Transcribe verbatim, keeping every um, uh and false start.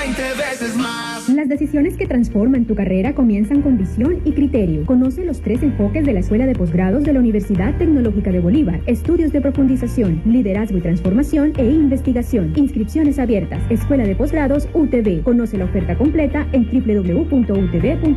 veinte veces más. Las decisiones que transforman tu carrera comienzan con visión y criterio. Conoce los tres enfoques de la Escuela de Posgrados de la Universidad Tecnológica de Bolívar. Estudios de profundización, liderazgo y transformación e investigación. Inscripciones abiertas. Escuela de Posgrados U T B. Conoce la oferta completa en doble u doble u doble u punto u t b punto